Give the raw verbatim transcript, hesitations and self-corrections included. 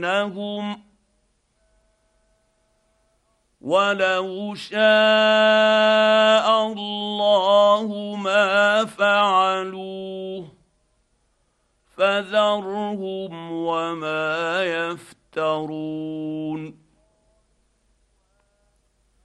لهم ولو شاء الله ما فعلوه فذرهم وما يفترون